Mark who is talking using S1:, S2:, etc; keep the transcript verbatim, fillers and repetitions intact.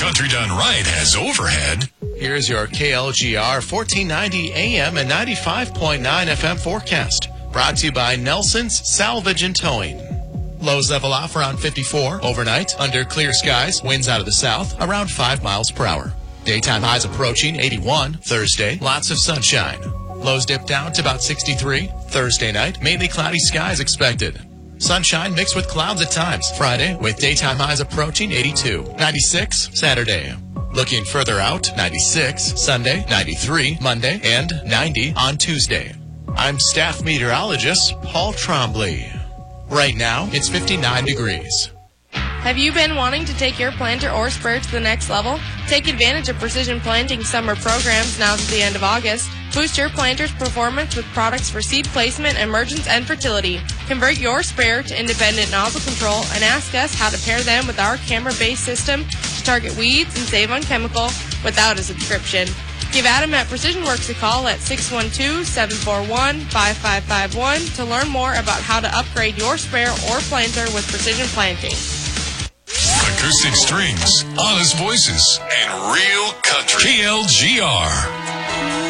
S1: Country Done Right has overhead.
S2: Here's your K L G R fourteen ninety A M and ninety-five point nine F M forecast. Brought to you by Nelson's Salvage and Towing. Lows level off around fifty-four overnight. Under clear skies, winds out of the south around five miles per hour. Daytime highs approaching eighty-one. Thursday, lots of sunshine. Lows dip down to about sixty-three. Thursday night, mainly cloudy skies expected. Sunshine mixed with clouds at times. Friday, with daytime highs approaching eighty-two. ninety-six Saturday. Looking further out, ninety-six Sunday, ninety-three Monday, and ninety on Tuesday. I'm staff meteorologist Paul Trombley. Right now, it's fifty-nine degrees.
S3: Have you been wanting to take your planter or sprayer to the next level? Take advantage of Precision Planting summer programs now to the end of August. Boost your planter's performance with products for seed placement, emergence, and fertility. Convert your sprayer to independent nozzle control and ask us how to pair them with our camera-based system to target weeds and save on chemical without a subscription. Give Adam at Precision Works a call at six one two, seven four one, five five five one to learn more about how to upgrade your sprayer or planter with Precision Planting.
S1: Acoustic strings, honest voices, and real country. K L G R.